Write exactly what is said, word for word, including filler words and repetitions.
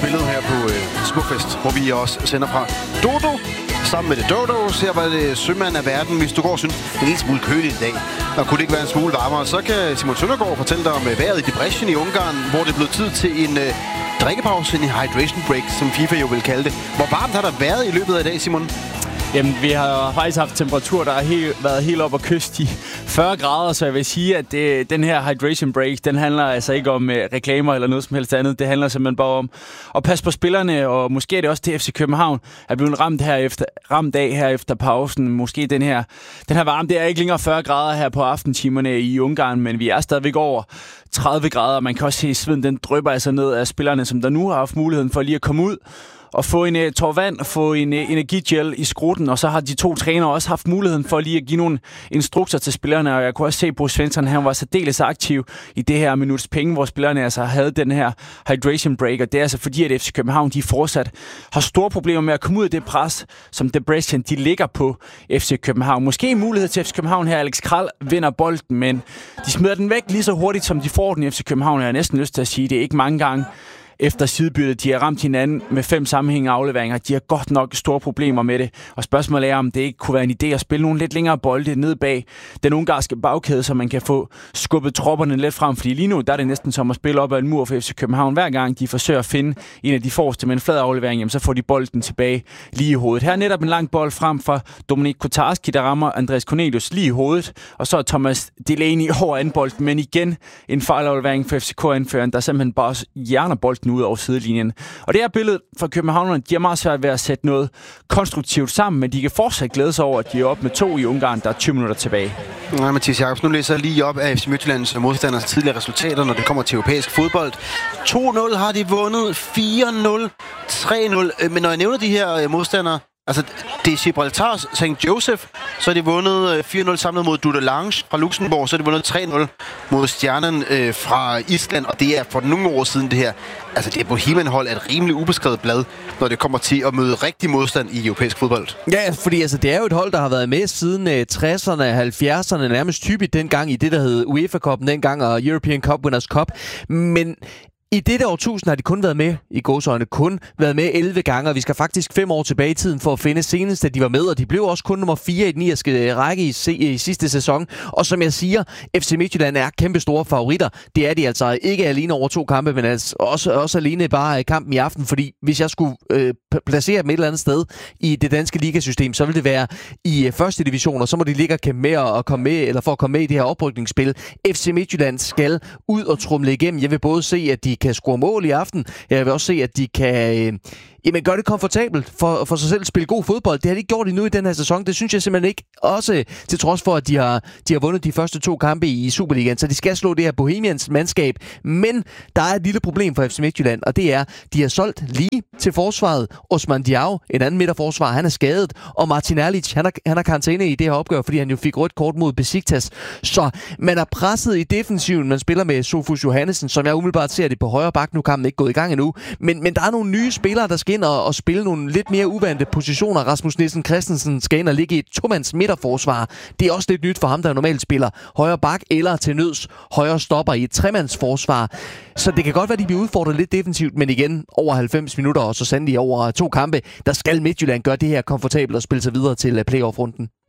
spillet her på øh, Smukfest, hvor vi også sender fra Dodo. Sammen med det Dodos. Her var det sømand af verden. Hvis du går og synes, det er en lille smule køligt i dag, og kunne det ikke være en smule varmere, så kan Simon Søndergaard fortælle dig om vejret i Debrecen i Ungarn, hvor det blev tid til en øh, drikkepause, en hydration break, som FIFA jo vil kalde det. Hvor varmt har der været i løbet af i dag, Simon? Jamen, vi har faktisk haft temperatur, der har helt, været helt op ad kyst i fyrre grader, så jeg vil sige, at det, den her hydration break, den handler altså ikke om uh, reklamer eller noget som helst andet. Det handler simpelthen bare om at passe på spillerne, og måske er det også til F C København er blevet ramt, her efter, ramt af her efter pausen. Måske den her, den her varme, det er ikke længere fyrre grader her på aftentimerne i Ungarn, men vi er stadigvæk over tredive grader. Man kan også se, at sveden den drypper altså ned af spillerne, som der nu har haft muligheden for lige at komme ud og få en uh, tår vand, få en uh, energigel i skrutten, og så har de to trænere også haft muligheden for lige at give nogle instrukser til spillerne, og jeg kunne også se, at Bo Svensson, han var særdeles aktiv i det her minuts penge, hvor spillerne altså havde den her hydration break, og det er altså fordi, at F C København, de fortsat har store problemer med at komme ud af det pres, som Debrecen, de ligger på F C København. Måske en mulighed til F C København her, Alex Kral vinder bolden, men de smider den væk lige så hurtigt, som de får den i F C København. Jeg har næsten lyst til at sige, det er ikke mange gange efter sidebyttet. De har ramt hinanden med fem sammenhængende afleveringer. De har godt nok store problemer med det. Og spørgsmålet er, om det ikke kunne være en idé at spille nogle lidt længere bolde ned bag den ungarske bagkæde, så man kan få skubbet tropperne lidt frem. Fordi lige nu, der er det næsten som at spille op ad en mur for F C København. Hver gang de forsøger at finde en af de forreste med en flad aflevering, jamen, så får de bolden tilbage lige i hovedet. Her er netop en lang bold frem fra Dominik Kotarski, der rammer Andreas Cornelius lige i hovedet. Og så er Thomas Delaney over anden bolden. Men igen en fejlaflevering for F C K-anføreren, der simpelthen bare hjerner bolden ud over sidelinjen. Og det her billede fra københavnerne, de har meget svært ved at sætte noget konstruktivt sammen, men de kan fortsat glæde sig over, at de er oppe med to i Ungarn, der er tyve minutter tilbage. Nej, Mathias Jacobsen, nu læser jeg lige op af F C Midtjyllands modstanders tidligere resultater, når det kommer til europæisk fodbold. to nul har de vundet, fire nul, tre nul. Men når jeg nævner de her modstandere, altså, det er Gibraltar, Saint Joseph, så er de vundet fire nul samlet mod Dudelange fra Luxembourg, så er de vundet tre nul mod Stjernen øh, fra Island, og det er for nogle år siden det her. Altså, det er Bohemian-hold er et rimelig ubeskrevet blad, når det kommer til at møde rigtig modstand i europæisk fodbold. Ja, fordi altså, det er jo et hold, der har været med siden øh, tresserne, halvfjerdserne, nærmest typisk dengang i det, der hed UEFA-cupen dengang, og European Cup Winners' Cup. Men i dette årtusind har de kun været med, i gåseøjne, kun været med elleve gange, og vi skal faktisk fem år tilbage i tiden for at finde senest, at de var med, og de blev også kun nummer fire i den irske række i, se, i sidste sæson. Og som jeg siger, F C Midtjylland er kæmpe store favoritter. Det er de altså ikke alene over to kampe, men altså også, også alene bare kampen i aften, fordi hvis jeg skulle øh, placere dem et eller andet sted i det danske ligasystem, så vil det være i øh, første division, og så må de ligge og kæmpe med og komme med, eller for at komme med i det her oprykningsspil. F C Midtjylland skal ud og trumle igennem. Jeg vil både se, at de kan score mål i aften. Jeg vil også se, at de kan øh, jamen, gøre det komfortabelt for, for sig selv at spille god fodbold. Det har de ikke gjort endnu i den her sæson. Det synes jeg simpelthen ikke. Også til trods for, at de har, de har vundet de første to kampe i Superligaen. Så de skal slå det her Bohemians mandskab. Men der er et lille problem for F C Midtjylland, og det er, de har solgt lige til forsvaret. Osman Diao, en anden midterforsvar, han er skadet. Og Martin Erlich, han har, han har karantæne i det her opgør, fordi han jo fik rødt kort mod Besiktas. Så man er presset i defensiven. Man spiller med Sofus Johannesen, som jeg umiddelbart ser det på højre bak. Nu er kampen ikke gået i gang endnu. Men, men der er nogle nye spillere, der skal ind og, og spille nogle lidt mere uvante positioner. Rasmus Nielsen Christensen skal ind og ligge i et tomands midterforsvar. Det er også lidt nyt for ham, der normalt spiller højre bak eller til nøds højre stopper i et tremands forsvar. Så det kan godt være, at de bliver udfordret lidt defensivt, men igen over halvfems minutter og så sandelig over to kampe, der skal Midtjylland gøre det her komfortabelt og spille sig videre til playoff-runden.